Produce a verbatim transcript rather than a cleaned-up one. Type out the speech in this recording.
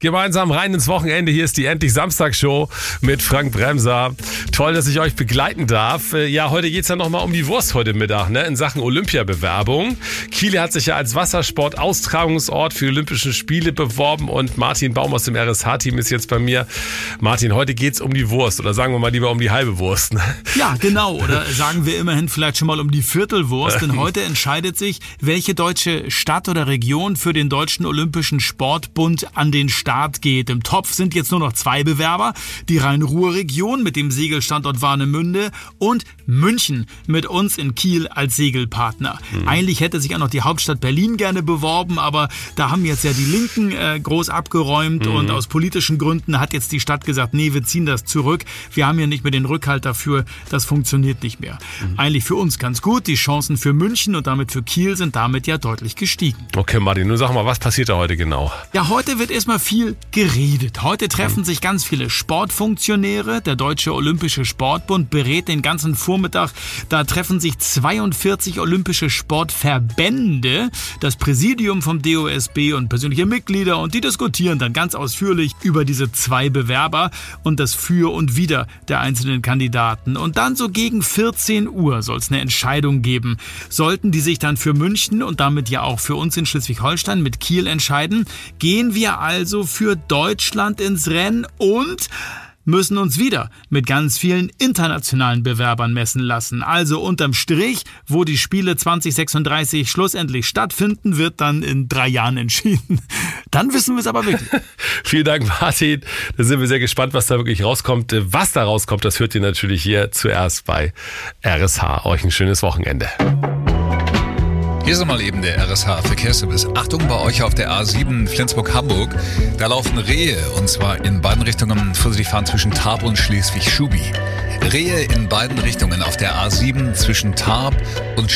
Gemeinsam rein ins Wochenende. Hier ist die Endlich Samstag-Show mit Frank Bremser. Toll, dass ich euch begleiten darf. Ja, heute geht's ja nochmal um die Wurst heute Mittag, ne? In Sachen Olympiabewerbung. Kiel hat sich ja als Wassersport-Austragungsort für Olympische Spiele beworben und Martin Baum aus dem R S H-Team ist jetzt bei mir. Martin, heute geht's um die Wurst oder sagen wir mal lieber um die halbe Wurst. Ne? Ja, genau. Oder sagen wir immerhin vielleicht schon mal um die Viertelwurst. Denn heute entscheidet sich, welche deutsche Stadt oder Region für den Deutschen Olympischen Sportbund an den Start geht. Im Topf sind jetzt nur noch zwei Bewerber. Die Rhein-Ruhr-Region mit dem Segelstandort Warnemünde und München mit uns in Kiel als Segelpartner. Mhm. Eigentlich hätte sich auch noch die Hauptstadt Berlin gerne beworben, aber da haben jetzt ja die Linken äh, groß abgeräumt mhm. und aus politischen Gründen hat jetzt die Stadt gesagt, nee, wir ziehen das zurück. Wir haben ja nicht mehr den Rückhalt dafür. Das funktioniert nicht mehr. Mhm. Eigentlich für uns ganz gut. Die Chancen für München und damit für Kiel sind damit ja deutlich gestiegen. Okay, Martin, nun sag mal, was passiert da heute genau? Ja, heute wird erstmal viel geredet. Heute treffen sich ganz viele Sportfunktionäre. Der Deutsche Olympische Sportbund berät den ganzen Vormittag. Da treffen sich zweiundvierzig olympische Sportverbände, das Präsidium vom D O S B und persönliche Mitglieder und die diskutieren dann ganz ausführlich über diese zwei Bewerber und das Für und Wider der einzelnen Kandidaten. Und dann so gegen vierzehn Uhr soll es eine Entscheidung geben. Sollten die sich dann für München und damit ja auch für uns in Schleswig-Holstein mit Kiel entscheiden, gehen wir also für Deutschland ins Rennen und müssen uns wieder mit ganz vielen internationalen Bewerbern messen lassen. Also unterm Strich, wo die Spiele zwanzig sechsunddreißig schlussendlich stattfinden, wird dann in drei Jahren entschieden. Dann wissen wir es aber wirklich. Vielen Dank, Martin. Da sind wir sehr gespannt, was da wirklich rauskommt. Was da rauskommt, das hört ihr natürlich hier zuerst bei R S H. Euch ein schönes Wochenende. Hier ist mal eben der R S H-Verkehrsservice. Achtung bei euch auf der A sieben Flensburg-Hamburg. Da laufen Rehe und zwar in beiden Richtungen. Vorsichtig fahren zwischen Tarp und Schleswig-Schubi. Rehe in beiden Richtungen auf der A sieben zwischen Tarp und